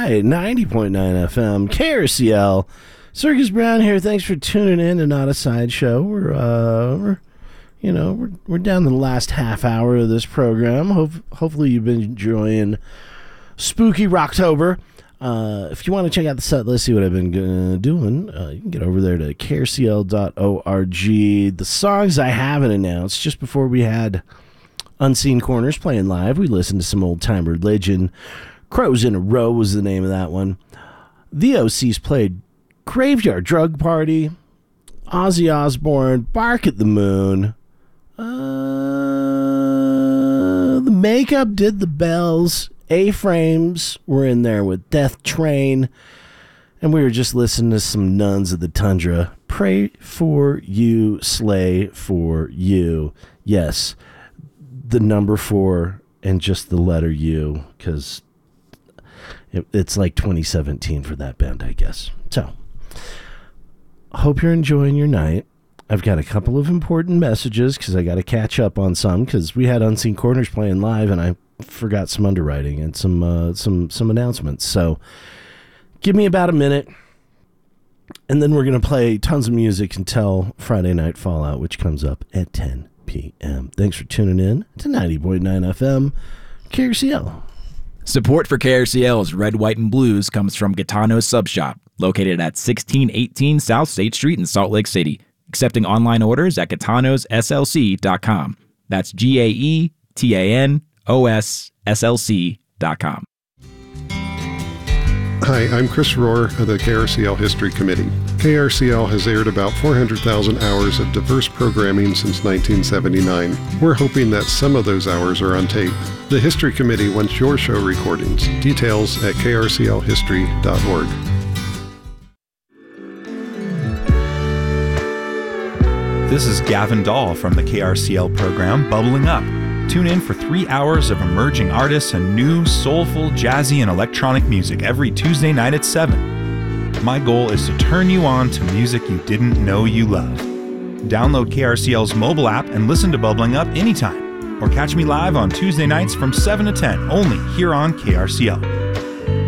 right, 90.9 FM, KRCL. Circus Brown here. Thanks for tuning in to Not a Sideshow. We're down to the last half hour of this program. Hopefully you've been enjoying Spooky Rocktober. If you want to check out the set list, see what I've been doing, you can get over there to krcl.org. The songs I haven't announced, just before we had Unseen Corners playing live, we listened to some old time religion. Crows in a Row was the name of that one. The OCs played Graveyard Drug Party, Ozzy Osbourne, Bark at the Moon. The Makeup did the Bells. A-Frames were in there with Death Train. And we were just listening to some Nuns of the Tundra. Pray for you, slay for you. Yes, the number 4 and just the letter U, because it's like 2017 for that band, I guess. So, hope you're enjoying your night. I've got a couple of important messages because I got to catch up on some, because we had Unseen Corners playing live and I forgot some underwriting and some announcements. So give me about a minute, and then we're going to play tons of music until Friday Night Fallout, which comes up at 10 p.m. Thanks for tuning in to 90.9 FM, KRCL. Support for KRCL's Red, White, and Blues comes from Gitano's Sub Shop, located at 1618 South State Street in Salt Lake City. Accepting online orders at gitanosslc.com. That's GAETANOSSLC.com. Hi, I'm Chris Rohr of the KRCL History Committee. KRCL has aired about 400,000 hours of diverse programming since 1979. We're hoping that some of those hours are on tape. The History Committee wants your show recordings. Details at krclhistory.org. This is Gavin Dahl from the KRCL program Bubbling Up. Tune in for 3 hours of emerging artists and new, soulful, jazzy, and electronic music every Tuesday night at 7. My goal is to turn you on to music you didn't know you love. Download KRCL's mobile app and listen to Bubbling Up anytime. Or catch me live on Tuesday nights from 7 to 10, only here on KRCL.